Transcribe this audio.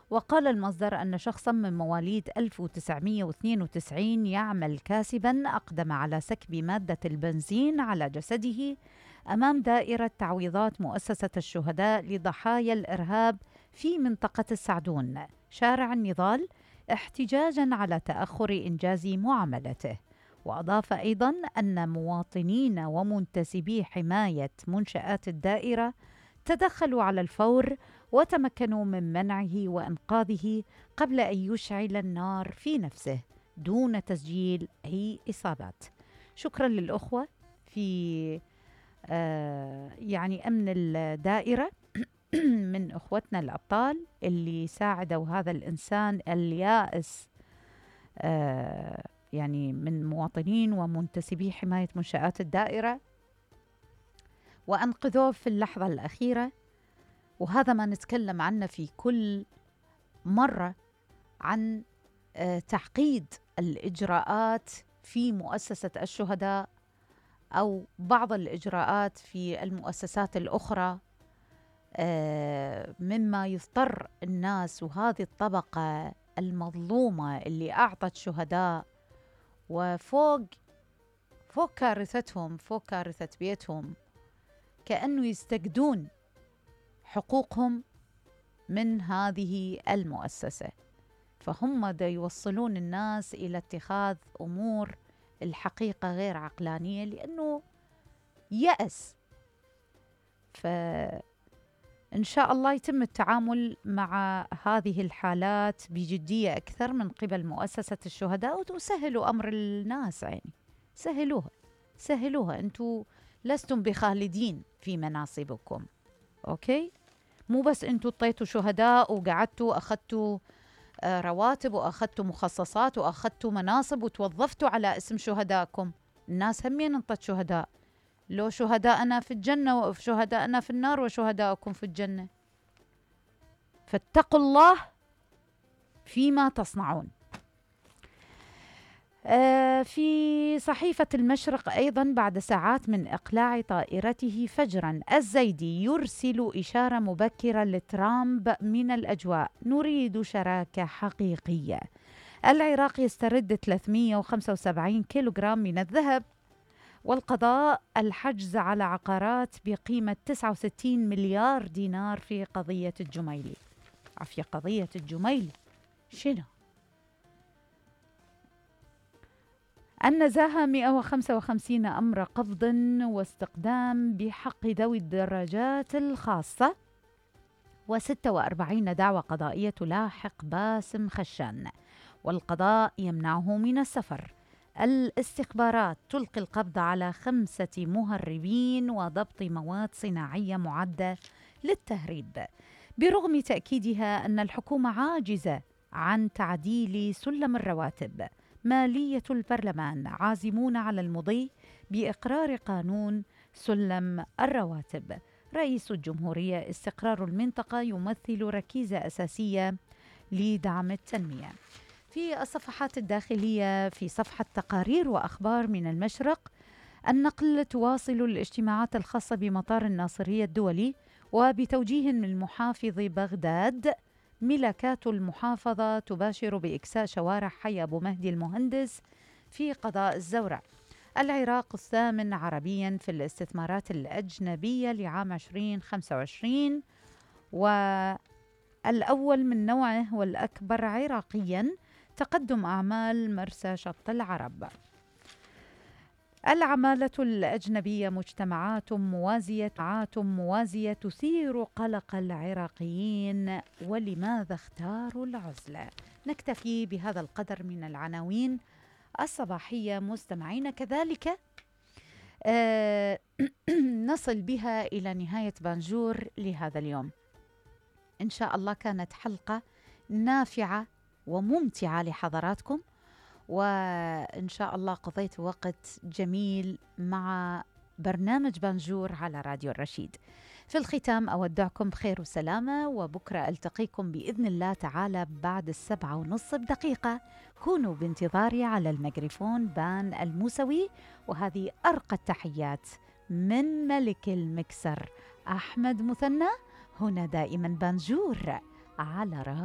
وقال المصدر أن شخصا من مواليد 1992 يعمل كاسبا أقدم على سكب مادة البنزين على جسده أمام دائرة تعويضات مؤسسة الشهداء لضحايا الإرهاب في منطقة السعدون شارع النضال احتجاجا على تأخر إنجاز معاملته. وأضاف أيضا أن مواطنين ومنتسبي حماية منشآت الدائرة تدخلوا على الفور وتمكنوا من منعه وإنقاذه قبل أن يشعل النار في نفسه دون تسجيل أي إصابات. شكرا للأخوة في يعني أمن الدائرة من أخوتنا الأبطال اللي ساعدوا هذا الإنسان اليائس يعني من مواطنين ومنتسبي حماية منشآت الدائرة وأنقذوه في اللحظة الأخيرة. وهذا ما نتكلم عنه في كل مرة عن تعقيد الإجراءات في مؤسسة الشهداء أو بعض الإجراءات في المؤسسات الأخرى، مما يضطر الناس وهذه الطبقة المظلومة اللي أعطت شهداء وفوق كارثتهم، فوق كارثة بيتهم، كأنه يستجدون حقوقهم من هذه المؤسسة. فهم دا يوصلون الناس إلى اتخاذ أمور الحقيقة غير عقلانية لأنه يأس. فإن شاء الله يتم التعامل مع هذه الحالات بجدية أكثر من قبل مؤسسة الشهداء وتسهلوا أمر الناس، يعني سهلوها. أنتوا لستم بخالدين في مناصبكم، أوكي؟ مو بس أنتوا اطيتوا شهداء وقعدتوا أخذتوا رواتب وأخذتوا مخصصات وأخذتوا مناصب وتوظفتوا على اسم شهدائكم. الناس همين انطت شهداء، لو شهداءنا في الجنة وشهداءنا في النار وشهداءكم في الجنة. فاتقوا الله فيما تصنعون. في صحيفة المشرق أيضا بعد ساعات من إقلاع طائرته فجرا الزيدي يرسل إشارة مبكرة لترامب من الأجواء: نريد شراكة حقيقية. العراق يسترد 375 كيلوغرام من الذهب. والقضاء الحجز على عقارات بقيمة 69 مليار دينار في قضية الجميلي. عفية، قضية الجميلي شنو؟ النزاهة 155 أمر قبض واستقدام بحق ذوي الدراجات الخاصة، و46 دعوى قضائية تلاحق باسم خشان. والقضاء يمنعه من السفر. الاستخبارات تلقي القبض على 5 مهربين وضبط مواد صناعية معدة للتهريب، برغم تأكيدها أن الحكومة عاجزة عن تعديل سلم الرواتب. مالية البرلمان عازمون على المضي بإقرار قانون سلم الرواتب. رئيس الجمهورية: استقرار المنطقة يمثل ركيزة أساسية لدعم التنمية. في الصفحات الداخلية في صفحة تقارير وأخبار من المشرق: النقل تواصل الاجتماعات الخاصة بمطار الناصرية الدولي وبتوجيه من محافظ بغداد. ملكات المحافظة تباشر بإكساء شوارع حي أبو مهدي المهندس في قضاء الزورع. العراق الثامن عربيا في الاستثمارات الأجنبية لعام 2025 والأول من نوعه والأكبر عراقيا. تقدم أعمال مرسى شط العرب. العمالة الأجنبية مجتمعات موازية تثير قلق العراقيين، ولماذا اختاروا العزلة؟ نكتفي بهذا القدر من العناوين الصباحية مستمعين، كذلك نصل بها إلى نهاية بانجور لهذا اليوم. إن شاء الله كانت حلقة نافعة وممتعة لحضراتكم، وإن شاء الله قضيت وقت جميل مع برنامج بانجور على راديو الرشيد. في الختام أودعكم بخير وسلامة، وبكرة ألتقيكم بإذن الله تعالى بعد 7:30 بدقيقة. كونوا بانتظاري على الميكروفون بان الموسوي، وهذه أرقى التحيات من ملك المكسر أحمد مثنى. هنا دائما بانجور على راديو